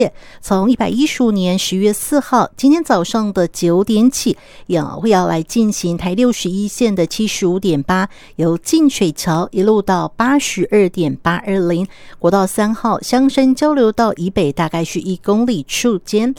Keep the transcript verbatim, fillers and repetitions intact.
从一百一十五年十月四号今天早上的九点起，也会要来进行台六十一线的七十五点八，由进水桥一路到八十二点八二零，国道三号香山交流道以北大概是一公里处间，